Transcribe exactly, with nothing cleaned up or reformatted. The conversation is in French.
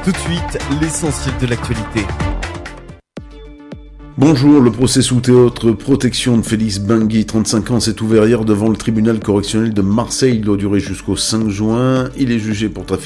Tout de suite, l'essentiel de l'actualité. Bonjour, le procès sous théâtre protection de Félix Bengui, trente-cinq ans, s'est ouvert hier devant le tribunal correctionnel de Marseille. Il doit durer jusqu'au cinq juin. Il est jugé pour trafic